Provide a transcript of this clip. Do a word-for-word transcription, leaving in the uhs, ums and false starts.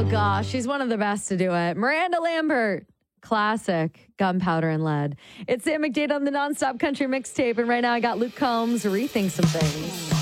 gosh, she's one of the best to do it. Miranda Lambert, classic, Gunpowder and Lead. It's Sam McDade on the Nonstop Country Mixtape, and right now I got Luke Combs, Rethink Some Things.